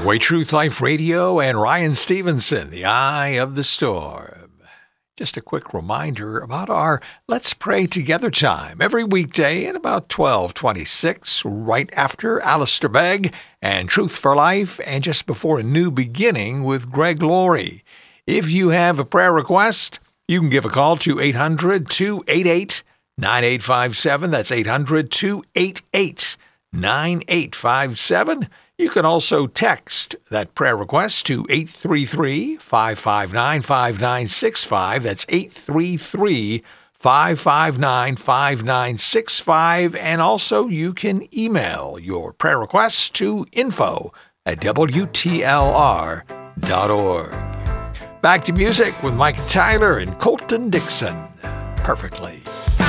Way Truth Life Radio and Ryan Stevenson, The Eye of the Storm. Just a quick reminder about our Let's Pray Together time every weekday at about 12:26, right after Alistair Begg and Truth for Life, and just before A New Beginning with Greg Laurie. If you have a prayer request, you can give a call to 800-288-9857. That's 800-288-9857. You can also text that prayer request to 833-559-5965. That's 833-559-5965. And also you can email your prayer requests to info@wtlr.org. Back to music with Mike Tyler and Colton Dixon. Perfectly.